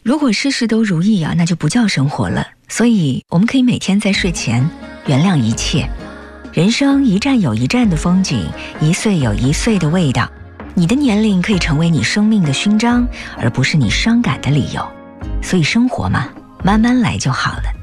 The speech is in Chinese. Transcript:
如果事事都如意啊，那就不叫生活了。所以我们可以每天在睡前原谅一切。人生一站有一站的风景，一岁有一岁的味道。你的年龄可以成为你生命的勋章，而不是你伤感的理由。所以生活嘛，慢慢来就好了。